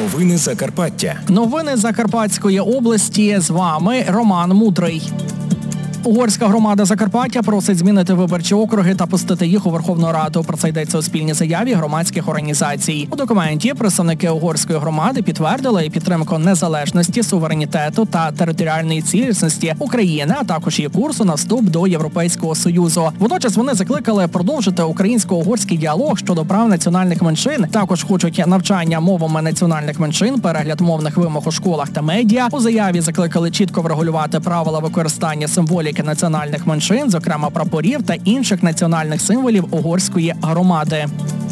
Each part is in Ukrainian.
Новини Закарпаття. Новини Закарпатської області. З вами Роман Мудрий. Угорська громада Закарпаття просить змінити виборчі округи та пустити їх у Верховну Раду. Про це йдеться у спільній заяві громадських організацій. У документі представники угорської громади підтвердили підтримку незалежності, суверенітету та територіальної цілісності України, а також її курсу на вступ до Європейського Союзу. Водночас вони закликали продовжити українсько-угорський діалог щодо прав національних меншин. Також хочуть навчання мовами національних меншин, перегляд мовних вимог у школах та медіа. У заяві закликали чітко врегулювати правила використання символіки національних меншин, зокрема прапорів та інших національних символів угорської громади.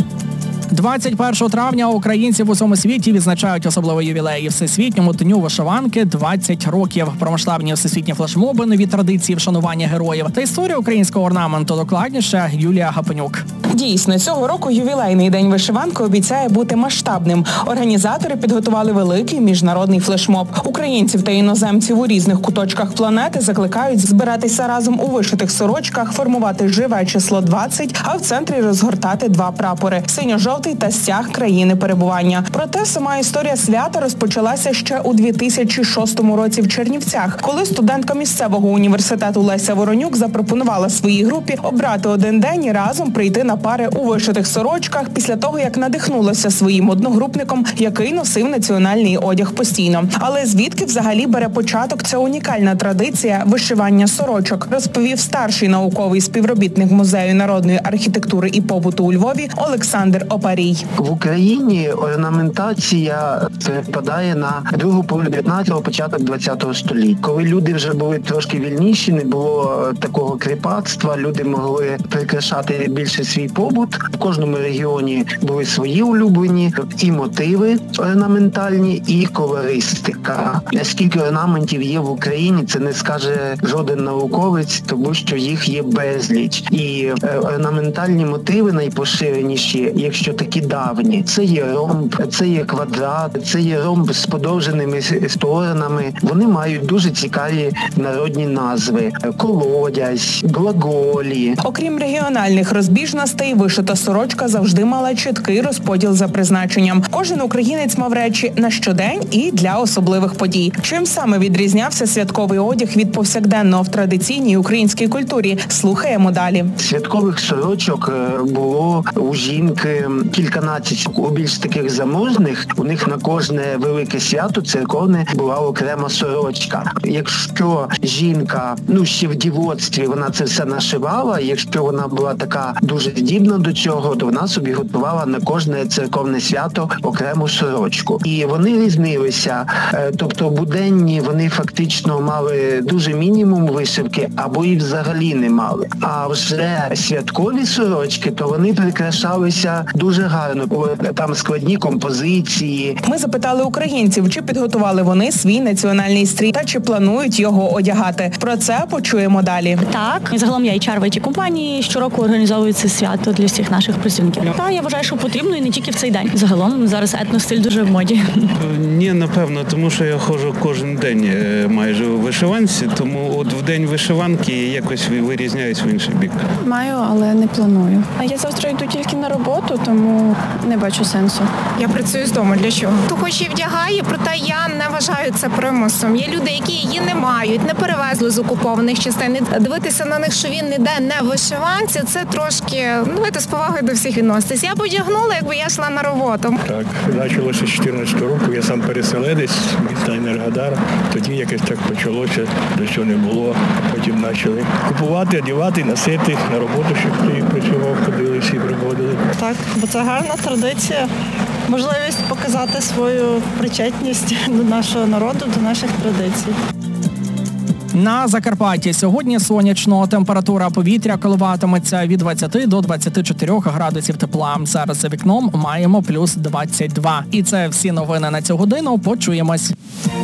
21 травня українці в усьому світі відзначають особливий ювілей. Всесвітньому дню вишиванки 20 років. Про масштабні всесвітні флешмоби, нові традиції вшанування героїв та історію українського орнаменту докладніше Юлія Гапенюк. Дійсно, цього року ювілейний день вишиванки обіцяє бути масштабним. Організатори підготували великий міжнародний флешмоб. Українців та іноземців у різних куточках планети закликають збиратися разом у вишитих сорочках, формувати живе число 20, а в центрі розгортати два прапори – синьо-жовтий та стяг країни перебування. Проте сама історія свята розпочалася ще у 2006 році в Чернівцях, коли студентка місцевого університету Леся Воронюк запропонувала своїй групі обрати один день і разом прийти на пари у вишитих сорочках після того, як надихнулася своїм одногрупником, який носив національний одяг постійно. Але звідки взагалі бере початок ця унікальна традиція вишивання сорочок, розповів старший науковий співробітник Музею народної архітектури і побуту у Львові Олександр Опарій. В Україні орнаментація припадає на другу половину 19-го, початок 20-го століття. Коли люди вже були трошки вільніші, не було такого кріпацтва, люди могли прикрашати більше свій побут. В кожному регіоні були свої улюблені і мотиви орнаментальні, і колористика. Скільки орнаментів є в Україні, це не скаже жоден науковець, тому що їх є безліч. І орнаментальні мотиви найпоширеніші, якщо такі давні, це є ромб, це є квадрат, це є ромб з подовженими сторонами. Вони мають дуже цікаві народні назви. Колодязь, глаголі. Окрім регіональних розбіжностей, вишита сорочка завжди мала чіткий розподіл за призначенням. Кожен українець мав речі на щодень і для особливих подій. Чим саме відрізнявся святковий одяг від повсякденного в традиційній українській культурі? Слухаємо далі. Святкових сорочок було у жінки кільканадцять. У більш таких заможних, у них на кожне велике свято церковне була окрема сорочка. Якщо жінка, ще в дівоцтві вона це все нашивала, якщо вона була така дуже здібна до цього, то вона собі готувала на кожне церковне свято окрему сорочку. І вони різнилися. Тобто буденні вони фактично мали дуже мінімум вишивки, або і взагалі не мали. А вже святкові сорочки, то вони прикрашалися дуже гарно. Там складні композиції. Ми запитали українців, чи підготували вони свій національний стрій та чи планують його одягати. Про це почуємо далі. Так, загалом я HR в IT-компанії, щороку організовую це свято для всіх наших працівників. Та я вважаю, що потрібно і не тільки в цей день. Загалом зараз етностиль дуже в моді. Ні, напевно, тому що я ходжу кожен день майже у вишиванці, тому от в день вишиванки якось вирізняюсь в інший бік. Маю, але не планую. А я завтра йду тільки на роботу, тому не бачу сенсу. Я працюю з дому. Для чого? Хто хоче і вдягає, проте я не вважаю це примусом. Є люди, які її не мають, не перевезли з окупованих частин. Дивитися на них, що він ніде не в вишиванці, це трошки, давайте з повагою до всіх відноситись. Я б одягнула, якби я йшла на роботу. Так, почалося з 14 року, я сам переселенець, міста Енергодара. Тоді якось так почалося, до цього не було. Потім почали купувати, одягати, носити, на роботу, щоб ти працював, ходили, всі приходили. Так, бо це гарна традиція. Можливість показати свою причетність до нашого народу, до наших традицій. На Закарпатті сьогодні сонячно. Температура повітря коливатиметься від 20 до 24 градусів тепла. Зараз за вікном маємо плюс 22. І це всі новини на цю годину. Почуємось.